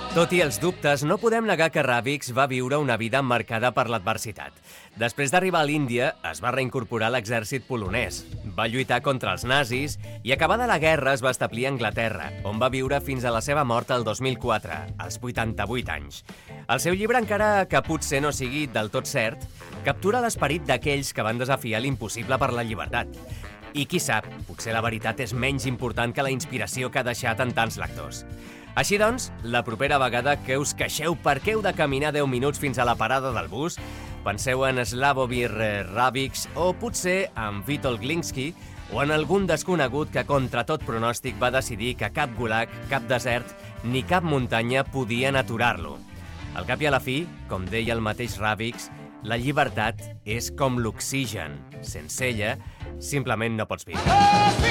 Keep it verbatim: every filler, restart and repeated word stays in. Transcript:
Tot i els dubtes, no podem negar que Ravix va viure una vida marcada per l'adversitat. Després d'arribar a l'Índia, es va reincorporar a l'exèrcit polonès, va lluitar contra els nazis i, acabada la guerra, es va establir a Anglaterra, on va viure fins a la seva mort el dos mil quatre, als vuitanta-vuit anys. El seu llibre, encara que potser no sigui del tot cert, captura l'esperit d'aquells que van desafiar l'impossible per la llibertat. I qui sap, potser la veritat és menys important que la inspiració que ha deixat en tants lectors. Així doncs, la propera vegada que us queixeu perquè heu de caminar deu minuts fins a la parada del bus, penseu en Slavomir Ravix o potser en Witold Glinski o en algun desconegut que contra tot pronòstic va decidir que cap gulag, cap desert ni cap muntanya podien aturar-lo. Al cap i a la fi, com deia el mateix Ravix, la llibertat és com l'oxigen. Sense ella, simplement no pots viure.